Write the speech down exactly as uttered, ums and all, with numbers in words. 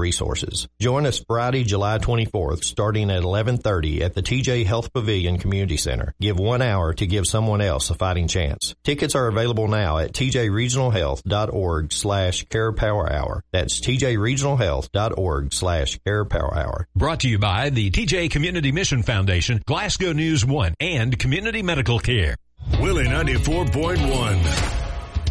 resources. Join us Friday, July twenty-fourth, starting at eleven thirty at the T J Health Pavilion Community Center. Give one hour to give someone else a fighting chance. Tickets are available now at tjregionalhealth.org slash care power hour. That's tjregionalhealth.org slash care power hour. Brought to you by the T J Community Mission Foundation, Glasgow News One, and Community Medical Care. Willie ninety-four point one.